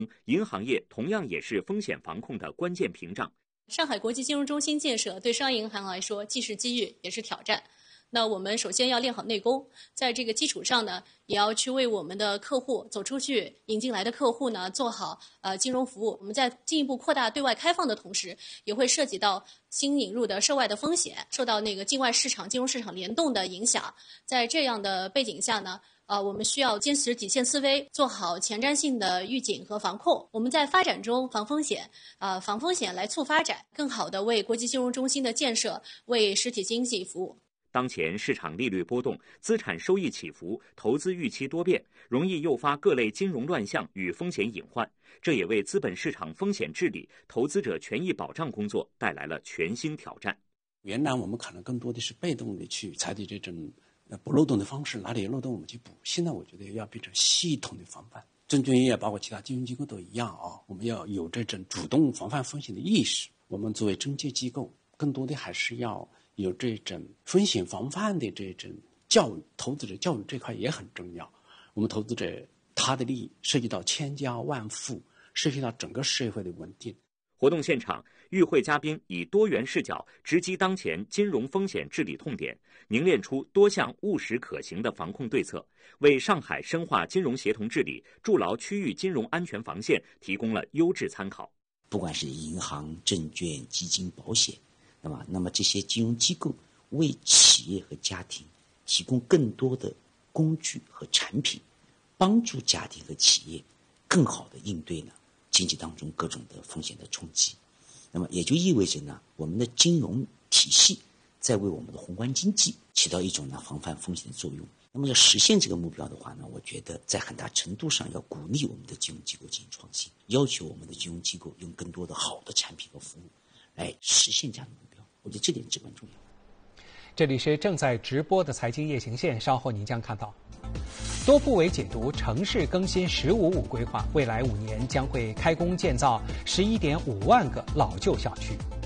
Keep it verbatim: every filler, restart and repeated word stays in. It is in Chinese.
银行业同样也是风险防控的关键屏障。 上海国际金融中心建设对商业银行来说既是机遇也是挑战。那我们首先要练好内功，在这个基础上呢，也要去为我们的客户走出去引进来的客户呢做好呃金融服务。我们在进一步扩大对外开放的同时，也会涉及到新引入的涉外的风险，受到那个境外市场金融市场联动的影响。在这样的背景下呢，呃，我们需要坚持底线思维，做好前瞻性的预警和防控。我们在发展中防风险，呃，防风险来促发展，更好地为国际金融中心的建设、为实体经济服务。 当前市场利率波动，资产收益起伏，投资预期多变，容易诱发各类金融乱象与风险隐患。这也为资本市场风险治理、投资者权益保障工作带来了全新挑战。 原来我们可能更多的是被动的去采取这种补漏洞的方式，哪里有漏洞我们去补。现在我觉得要变成系统的防范，证券业包括其他金融机构都一样啊，我们要有这种主动防范风险的意识。我们作为中介机构，更多的还是要有这种风险防范的这种教育，投资者教育这块也很重要。我们投资者他的利益涉及到千家万户，涉及到整个社会的稳定。 活动现场，与会嘉宾以多元视角直击当前金融风险治理痛点，凝练出多项务实可行的防控对策，为上海深化金融协同治理、筑牢区域金融安全防线提供了优质参考。 不管是银行、证券、基金、保险，那么，那么这些金融机构为企业和家庭提供更多的工具和产品，帮助家庭和企业更好地应对呢经济当中各种的风险的冲击。那么也就意味着呢，我们的金融体系在为我们的宏观经济起到一种呢防范风险的作用。那么要实现这个目标的话呢，我觉得在很大程度上要鼓励我们的金融机构进行创新，要求我们的金融机构用更多的好的产品和服务来实现这样的目标。我觉得这点至关重要。 这里是正在直播的财经夜行线，稍后您将看到多部委解读城市更新“十五五”规划，未来五年将会开工建造十一点五万个老旧小区。